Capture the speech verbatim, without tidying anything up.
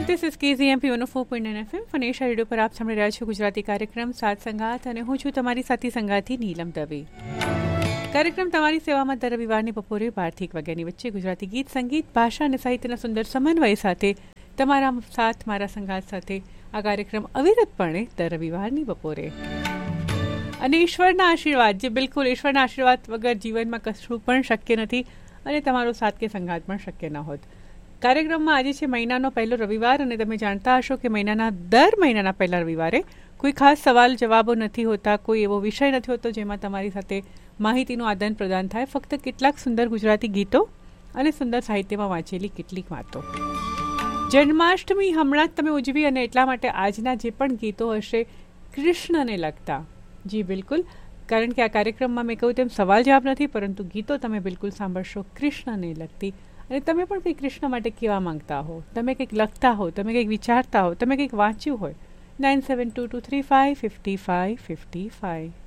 This is K Z M P one oh four point nine F M ફનેશા radio પર આપ સાંભળી રહ્યા છો ગુજરાતી કાર્યક્રમ સાત સંગાત અને હું છું તમારી સાથી સંગાતી નીલમ દવે. કાર્યક્રમ તમારી સેવામાં દર રવિવારની બપોરે બારથી એક વાગ્યાની વચ્ચે ગુજરાતી ગીત સંગીત ભાષા અને સાહિત્યના સુંદર સમન્વય સાથે તમારા સાથ મારા સંગાત સાથે આ કાર્યક્રમ અવિરતપણે દર રવિવારની બપોરે. અને ઈશ્વરના આશીર્વાદ, જે બિલકુલ ઈશ્વરના આશીર્વાદ વગર જીવનમાં કશું પણ શક્ય નથી અને તમારો સાથ કે સંગાત પણ શક્ય ન હોત. કાર્યક્રમમાં આજે છે મહિનાનો પહેલો રવિવાર અને તમે જાણતા હશો કે મહિનાના દર મહિનાના પહેલા રવિવારે કોઈ ખાસ સવાલ જવાબો નથી હોતા, કોઈ એવો વિષય નથી હોતો જેમાં તમારી સાથે માહિતીનું આદાન પ્રદાન થાય. ફક્ત કેટલાક સુંદર ગુજરાતી ગીતો અને સુંદર સાહિત્યમાં વાંચેલી કેટલીક વાતો. જન્માષ્ટમી હમણાં જ તમે ઉજવી અને એટલા માટે આજના જે પણ ગીતો હશે કૃષ્ણને લગતા. જી બિલકુલ, કારણ કે આ કાર્યક્રમમાં મેં કહ્યું તેમ સવાલ જવાબ નથી, પરંતુ ગીતો તમે બિલકુલ સાંભળશો કૃષ્ણને લગતી. અને તમે પણ કંઈક કૃષ્ણ માટે કહેવા માંગતા હો, તમે કંઈક લખતા હો, તમે કંઈક વિચારતા હો, તમે કંઈક વાંચ્યું હોય. Nine seven two two three five fifty five fifty five